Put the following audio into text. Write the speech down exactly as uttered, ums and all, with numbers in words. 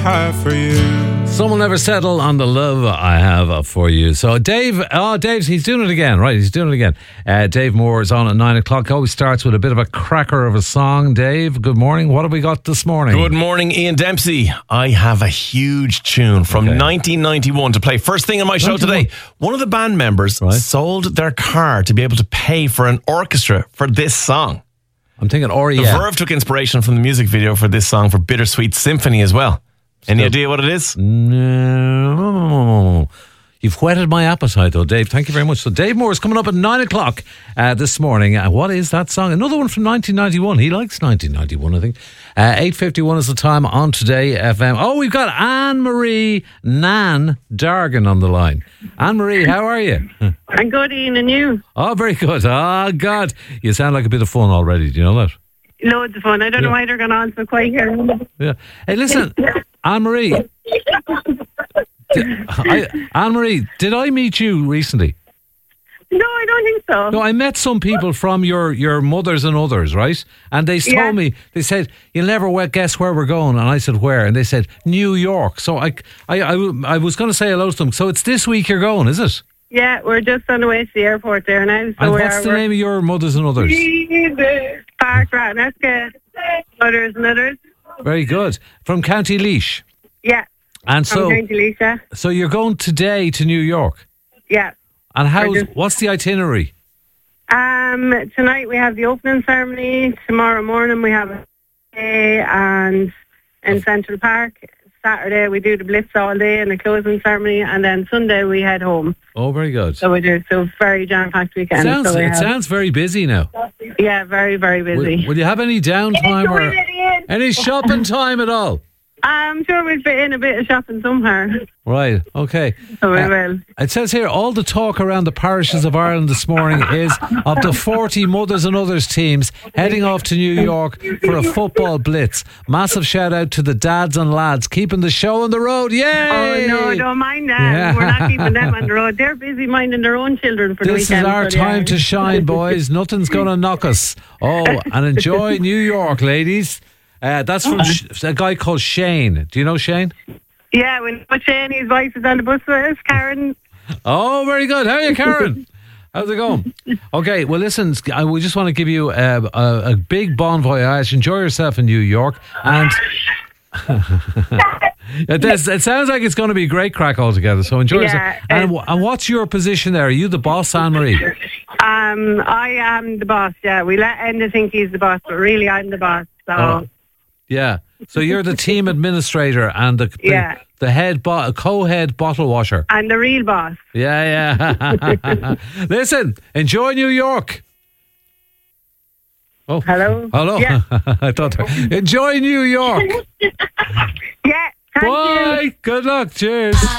have for you. Some will never settle on the love I have for you. So Dave, oh Dave's, he's doing it again, right? He's doing it again. Uh, Dave Moore is on at nine o'clock. Always starts with a bit of a cracker of a song. Dave, good morning. What have we got this morning? Good morning, Ian Dempsey. I have a huge tune from Okay. nineteen ninety-one to play. First thing on my show ninety-one. today. One of the band members Right. sold their car to be able to pay for an orchestra for this song. I'm thinking R E The M. Verve took inspiration from the music video for this song for Bittersweet Symphony as well. Any Still- idea what it is? No. You've whetted my appetite, though, Dave. Thank you very much. So, Dave Moore is coming up at nine o'clock uh, this morning. Uh, what is that song? Another one from nineteen ninety-one. He likes nineteen ninety-one, I think. Uh, eight fifty-one is the time on Today F M. Oh, we've got Anne-Marie Nan Dargan on the line. Anne-Marie, how are you? I'm good, Ian, and you? Oh, very good. Oh, God. You sound like a bit of fun already. Do you know that? Loads of fun. I don't know Yeah. why they're going on so quiet here. Yeah. Hey, listen, Anne-Marie. Did, I, Anne-Marie, did I meet you recently? No, I don't think so. No, I met some people from your, your mothers and others, right? And they told Yeah. me, they said, you'll never we- guess where we're going. And I said, where? And they said, New York. So I, I, I, I was going to say hello to them. So it's this week you're going, is it? Yeah, we're just on the way to the airport there now. So And we what's are, the we're- name of your mothers and others? Park Ratneska, Mothers and Others. Very good. From County Laois. Yeah, And from so, County Lisa. so you're going today to New York. Yeah. And how? We're just- What's the itinerary? Um, tonight we have the opening ceremony. Tomorrow morning we have a day and in Central Park. Saturday we do the Blitz all day and the closing ceremony, and then Sunday we head home. Oh, very good. So we do so very jam-packed weekend. Sounds, so we it have- sounds very busy now. yeah, very very busy. Will, will you have any downtime or any shopping time at all? I'm sure we'll fit in a bit of shopping somewhere. Right, okay. So we Uh, will. It says here, all the talk around the parishes of Ireland this morning is of the forty Mothers and Others teams heading off to New York for a football blitz. Massive shout out to the dads and lads keeping the show on the road. Yay! Oh no, don't mind them. Yeah. We're not keeping them on the road. They're busy minding their own children for the This is weekend. our so they time are. to shine, boys. Nothing's going to knock us. Oh, and enjoy New York, ladies. Uh, that's from Sh- a guy called Shane. Do you know Shane? Yeah, when Shane, his wife is on the bus with us, Karen. Oh, very good. How are you, Karen? How's it going? Okay, well, listen, I we just want to give you a, a, a big bon voyage. Enjoy yourself in New York. And it, does- it sounds like it's going to be a great crack altogether. So enjoy Yeah, yourself. And, uh, and what's your position there? Are you the boss, Anne-Marie? Um, I am the boss. Yeah, we let Enda think he's the boss, but really I'm the boss. So Oh. Yeah. So you're the team administrator and the, the, Yeah. the head bo- co-head bottle washer. I'm the real boss. Yeah, yeah. Listen, enjoy New York. Oh, Hello. hello. Yeah. I thought. Enjoy New York. Yeah. Thank you. Bye. Good luck. Cheers.